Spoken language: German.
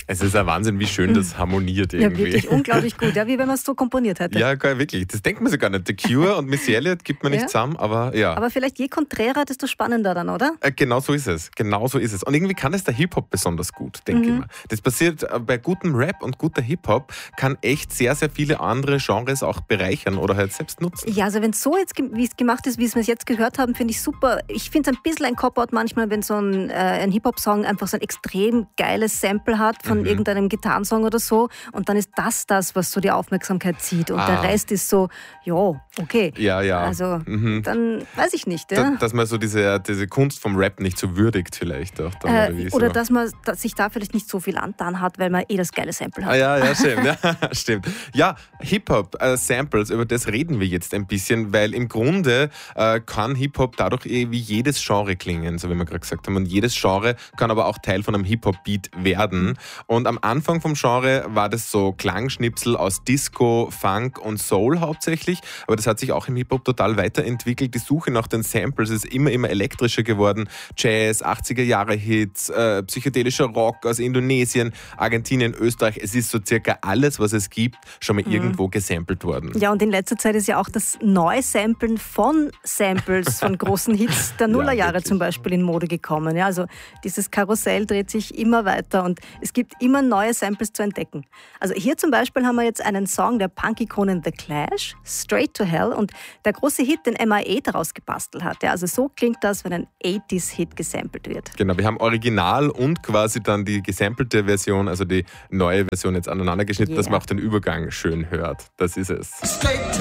Es ist ein Wahnsinn, wie schön das harmoniert irgendwie. Ja, wirklich unglaublich gut, ja, wie wenn man es so komponiert hätte. Ja, geil, wirklich. Das denkt man sich gar nicht. The Cure und Missy Elliott gibt man nicht zusammen, aber ja. Aber vielleicht je konträrer, desto spannender dann, oder? Genau so ist es. Genau so ist es. Und irgendwie kann es der Hip-Hop besonders gut, denke ich mal. Das passiert bei gutem Rap und guter Hip-Hop, kann echt sehr, sehr viele andere Genres auch bereichern oder halt selbst nutzen. Ja, also wenn es so jetzt, wie es gemacht ist, wie wir es jetzt gehört haben, finde ich super. Ich finde es ein bisschen ein Cop-Out manchmal, wenn so ein Hip-Hop-Song einfach so ein extrem geiles Sample hat von irgendeinem Gitarrensong oder so und dann ist das, was so die Aufmerksamkeit zieht und der Rest ist so, ja, okay. Ja. Also dann weiß ich nicht. Ja? Dass man so diese Kunst vom Rap nicht so würdigt vielleicht auch. Dann, oder dass man sich da vielleicht nicht so viel antan hat, weil man das geile Sample hat. Ja, stimmt. Ja, stimmt. Ja, Hip-Hop, Samples, über das reden wir jetzt ein bisschen, weil im Grunde kann Hip-Hop dadurch wie jedes Genre klingen, so wie wir gerade gesagt haben. Und jedes Genre kann aber auch Teil von einem Hip-Hop-Beat werden. Und am Anfang vom Genre war das so Klangschnipsel aus Disco, Funk und Soul hauptsächlich. Aber das hat sich auch im Hip-Hop total weiterentwickelt. Die Suche nach den Samples ist immer elektrischer geworden. Jazz, 80er-Jahre-Hits, psychedelischer Rock aus Indonesien, Argentinien, Österreich. Es ist so circa alles, was es gibt, schon mal irgendwo gesampelt worden. Ja, und in letzter Zeit ist ja auch das Neusamplen von Samples von großen Hits der Nullerjahre zum Beispiel in Mode gekommen. Ja, also dieses Karussell dreht sich immer weiter und es gibt immer neue Samples zu entdecken. Also hier zum Beispiel haben wir jetzt einen Song der Punk-Ikonen The Clash, Straight to Hell, und der große Hit, den MIA daraus gebastelt hat. Ja, also so klingt das, wenn ein 80s-Hit gesampelt wird. Genau, wir haben Original und quasi dann die gesampelte Version, also die neue Version jetzt aneinander geschnitten, dass man auch den Übergang schön hört. Das ist es.